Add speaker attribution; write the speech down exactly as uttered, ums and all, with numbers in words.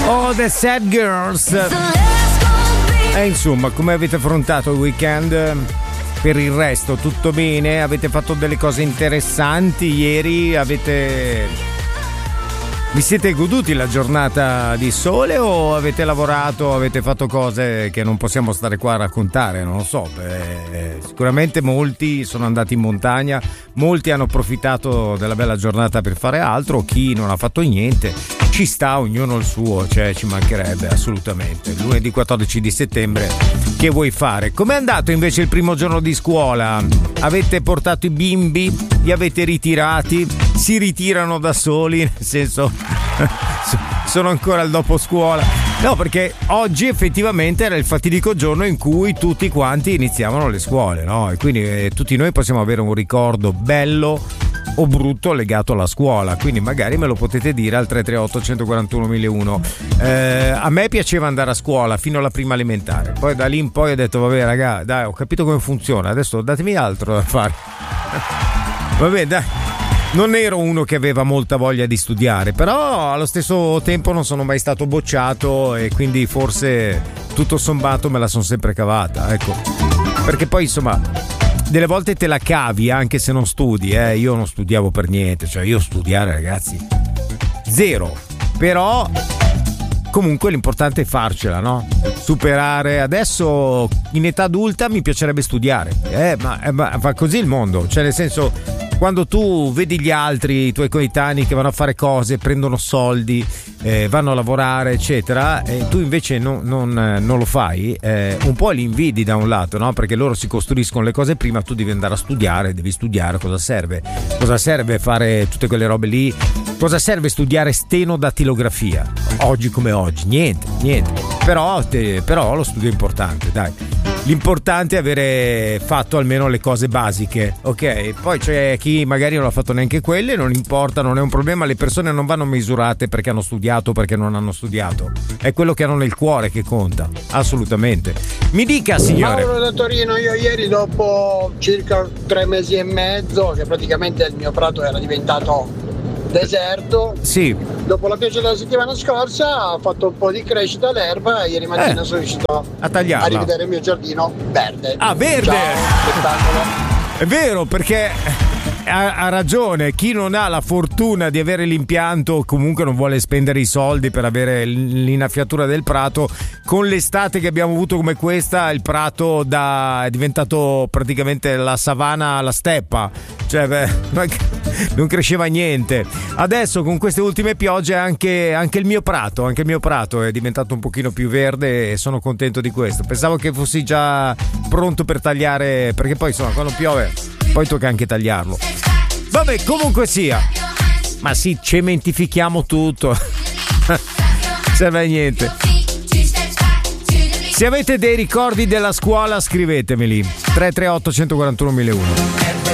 Speaker 1: Oh, The Sad Girls. E insomma, come avete affrontato il weekend? Per il resto tutto bene? Avete fatto delle cose interessanti ieri? Avete... Vi siete goduti la giornata di sole o avete lavorato, avete fatto cose che non possiamo stare qua a raccontare? Non lo so. Beh, sicuramente molti sono andati in montagna, molti hanno approfittato della bella giornata per fare altro, chi non ha fatto niente. Ci sta, ognuno il suo, cioè ci mancherebbe assolutamente. Lunedì quattordici di settembre, che vuoi fare? Com'è andato invece il primo giorno di scuola? Avete portato i bimbi? Li avete ritirati? Si ritirano da soli? Nel senso, sono ancora al dopo scuola? No, perché oggi effettivamente era il fatidico giorno in cui tutti quanti iniziavano le scuole, no? E quindi eh, tutti noi possiamo avere un ricordo bello o brutto legato alla scuola, quindi magari me lo potete dire al tre tre otto uno quattro uno uno uno. Eh, a me piaceva andare a scuola fino alla prima elementare, poi da lì in poi ho detto vabbè raga, dai, ho capito come funziona, adesso datemi altro da fare. Vabbè, dai. Non ero uno che aveva molta voglia di studiare, però allo stesso tempo non sono mai stato bocciato e quindi forse tutto sommato me la sono sempre cavata, ecco. Perché poi insomma delle volte te la cavi anche se non studi, eh. Io non studiavo per niente, cioè io studiare ragazzi zero, però comunque l'importante è farcela, no? Superare. Adesso in età adulta mi piacerebbe studiare, eh, ma, ma fa così il mondo, cioè nel senso, quando tu vedi gli altri, i tuoi coetanei che vanno a fare cose, prendono soldi, eh, vanno a lavorare eccetera, e tu invece non, non, non lo fai, eh, un po' li invidi da un lato, no? Perché loro si costruiscono le cose prima, tu devi andare a studiare, devi studiare. Cosa serve? Cosa serve fare tutte quelle robe lì? Cosa serve studiare stenodattilografia? Oggi come oggi, niente, niente. Però, te, però lo studio è importante, dai. L'importante è avere fatto almeno le cose basiche, ok? Poi c'è chi magari non ha fatto neanche quelle, non importa, non è un problema, le persone non vanno misurate perché hanno studiato o perché non hanno studiato, è quello che hanno nel cuore che conta, assolutamente. Mi dica, signore.
Speaker 2: Mauro da Torino, io ieri dopo circa tre mesi e mezzo, che praticamente il mio prato era diventato deserto,
Speaker 1: sì,
Speaker 2: dopo la pioggia della settimana scorsa ho fatto un po' di crescita all'erba e ieri mattina eh, sono riuscito
Speaker 1: a tagliarla,
Speaker 2: a rivedere il mio giardino verde.
Speaker 1: Ah, verde! Ciao, è vero, perché ha, ha ragione, chi non ha la fortuna di avere l'impianto, comunque non vuole spendere i soldi per avere l'innaffiatura del prato, con l'estate che abbiamo avuto come questa il prato da, è diventato praticamente la savana alla steppa, cioè beh, non cresceva niente. Adesso con queste ultime piogge anche, anche il mio prato anche il mio prato è diventato un pochino più verde e sono contento di questo. Pensavo che fossi già pronto per tagliare, perché poi insomma quando piove poi tocca anche tagliarlo. Vabbè, comunque sia, ma sì, cementifichiamo tutto. Serve a niente. Se avete dei ricordi della scuola scrivetemeli tre tre otto uno quattro uno uno uno.